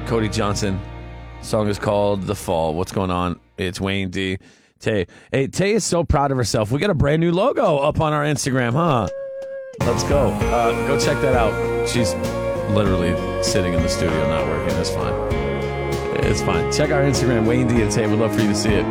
Cody Johnson. Song is called The Fall. What's going on? It's Wayne D. Tay. Hey, Tay is so proud of herself. We got a brand new logo up on our Instagram, huh? Let's go. Go check that out. She's literally sitting in the studio, not working. It's fine. It's fine. Check our Instagram, Wayne D and Tay. We'd love for you to see it.